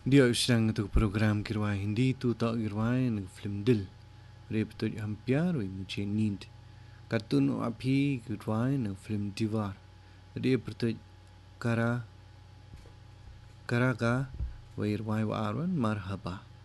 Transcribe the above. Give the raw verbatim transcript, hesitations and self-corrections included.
Dia sedang untuk program kirwai Hindi tu tak kirwai nang film Dil. Rep tu हम प्यार हुई मुझे नींद. Kartun api kirwai nang film Diwar. Dia bertu kara kara ka wa irwai wa arwan marhaba.